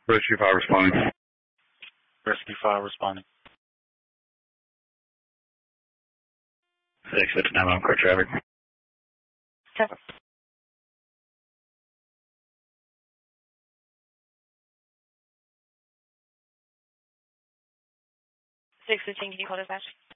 Rescue 5 responding. Rescue 5 responding. 659 on car traffic. Seven. 615, can you call dispatch?